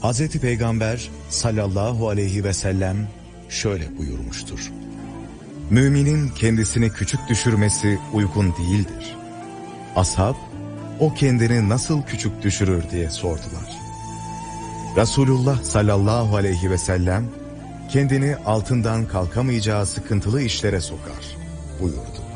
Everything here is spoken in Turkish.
Hazreti Peygamber sallallahu aleyhi ve sellem şöyle buyurmuştur. Müminin kendisini küçük düşürmesi uygun değildir. Ashab, o kendini nasıl küçük düşürür diye sordular. Resulullah sallallahu aleyhi ve sellem, kendini altından kalkamayacağı sıkıntılı işlere sokar buyurdu.